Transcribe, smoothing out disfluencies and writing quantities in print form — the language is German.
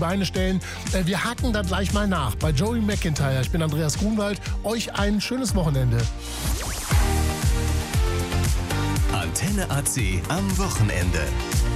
Beine stellen. Wir haken dann gleich mal nach bei Joey McIntyre. Ich bin Andreas Grunwald. Euch ein schönes Wochenende. Antenne AC am Wochenende.